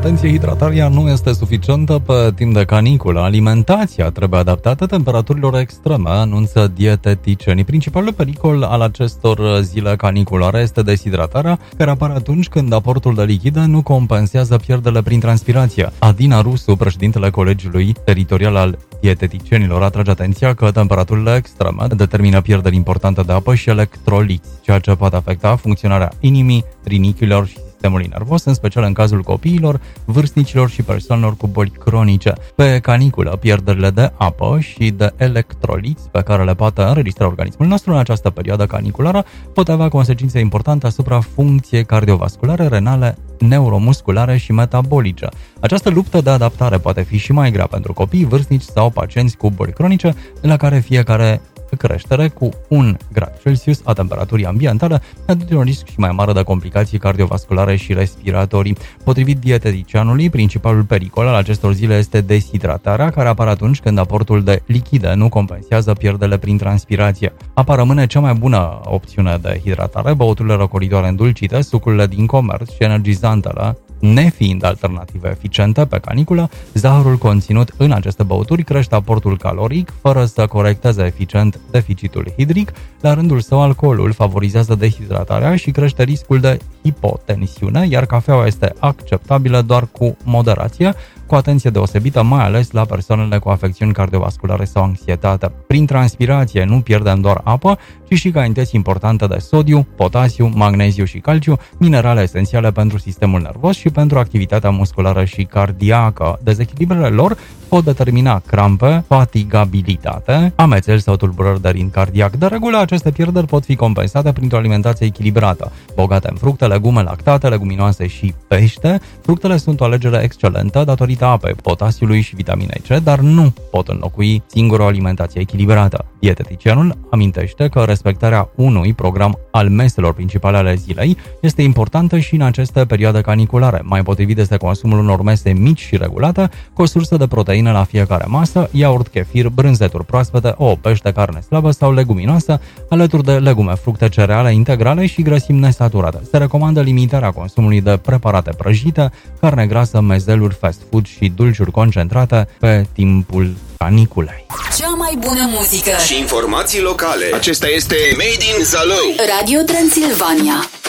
Atenție, hidratarea nu este suficientă pe timp de caniculă. Alimentația trebuie adaptată temperaturilor extreme, anunță dieteticienii. Principalul pericol al acestor zile caniculare este deshidratarea, care apare atunci când aportul de lichide nu compensează pierderile prin transpirație. Adina Rusu, președintele Colegiului Teritorial al Dieteticienilor, atrage atenția că temperaturile extreme determină pierderi importante de apă și electroliți, ceea ce poate afecta funcționarea inimii, rinichiilor și sistemului nervos, în special în cazul copiilor, vârstnicilor și persoanelor cu boli cronice. Pe caniculă, pierderile de apă și de electroliți pe care le poate înregistra organismul nostru în această perioadă caniculară pot avea consecințe importante asupra funcției cardiovasculare, renale, neuromusculare și metabolice. Această luptă de adaptare poate fi și mai grea pentru copii, vârstnici sau pacienți cu boli cronice, la care fiecare creștere cu 1 grad Celsius a temperaturii ambientale aduce un risc și mai mare de complicații cardiovasculare și respiratorii. Potrivit dieteticianului, principalul pericol al acestor zile este deshidratarea, care apare atunci când aportul de lichide nu compensează pierderile prin transpirație. Apa rămâne cea mai bună opțiune de hidratare, băuturile răcoritoare îndulcite, sucurile din comerț și energizantele, nefiind alternative eficiente pe caniculă, zahărul conținut în aceste băuturi crește aportul caloric fără să corecteze eficient deficitul hidric. La rândul său, alcoolul favorizează dehidratarea și crește riscul de hipotensiune, iar cafeaua este acceptabilă doar cu moderație, cu atenție deosebită, mai ales la persoanele cu afecțiuni cardiovasculare sau anxietate. Prin transpirație nu pierdem doar apă, ci și cantități importante de sodiu, potasiu, magneziu și calciu, minerale esențiale pentru sistemul nervos și pentru activitatea musculară și cardiacă. Dezechilibrele lor pot determina crampe, fatigabilitate, amețeli sau tulburări de ritm cardiac. De regulă, aceste pierderi pot fi compensate printr-o alimentație echilibrată, bogată în fructe, legume, lactate, leguminoase și pește. Fructele sunt o alegere excelentă datorită apei, potasiului și vitaminei C, dar nu pot înlocui singur o alimentație echilibrată. Dieteticianul amintește că respectarea unui program al meselor principale ale zilei este importantă și în aceste perioade caniculare. Mai potrivit este consumul unor mese mici și regulate, cu o sursă de proteine la fiecare masă, iaurt, chefir, brânzeturi proaspete, ouă, pește, carne slabă sau leguminoasă, alături de legume, fructe, cereale integrale și grăsimi nesaturate. Se recomandă limitarea consumului de preparate prăjite, carne grasă, mezeluri, fast food și dulciuri concentrate pe timpul caniculei. Cea mai bună muzică și informații locale. Acesta este Made in Zalău. Radio Transilvania.